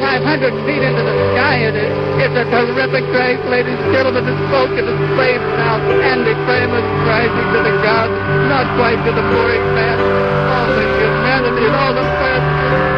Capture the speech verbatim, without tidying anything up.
five hundred feet into the sky. It is, it's a terrific crash, ladies and gentlemen. The smoke is flames now. Andy Kramer's crashing to the ground, not quite to the mooring mast. All the humanity and all the press.